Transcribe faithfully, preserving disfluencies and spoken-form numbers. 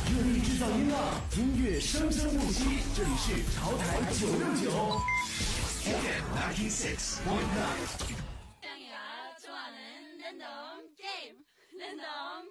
热力制造音浪，音乐生生不息。这里是潮台九六九 F M ninety six point nine。 짱이가 좋아하는 랜덤 게임 랜덤